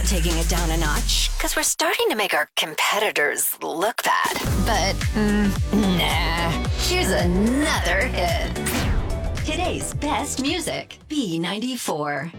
taking it down a notch because we're starting to make our competitors look bad. But, nah. Here's another hit. Today's best music, B94.